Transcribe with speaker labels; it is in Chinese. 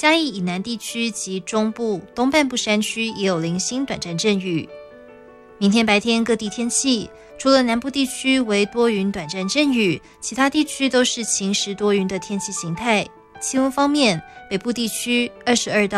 Speaker 1: 嘉义以南地区及中部、东半部山区也有零星短暂阵雨。明天白天各地天气，除了南部地区为多云短暂阵雨，其他地区都是晴时多云的天气形态。气温方面，北部地区22到